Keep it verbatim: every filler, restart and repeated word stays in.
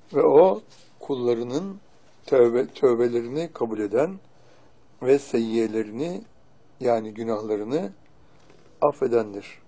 Ve o kullarının tövbe, tövbelerini kabul eden ve seyyiyelerini yani günahlarını affedendir.